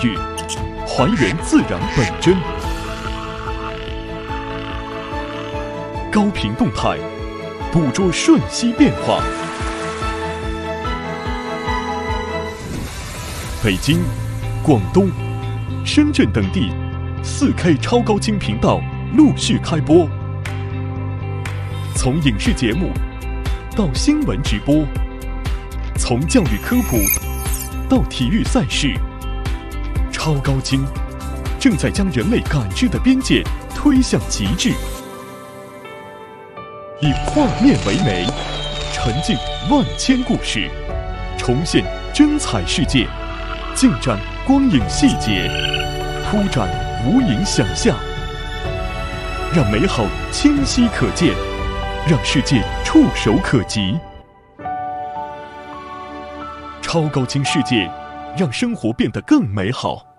育，还原自然本真。高频动态，捕捉瞬息变化。北京、广东、深圳等地4K 超高清频道陆续开播。从影视节目到新闻直播，从教育科普到体育赛事，超高清正在将人类感知的边界推向极致。以画面为媒，沉浸万千故事，重现真彩世界，尽展光影细节，铺展无垠想象，让美好清晰可见，让世界触手可及。超高清世界，让生活变得更美好。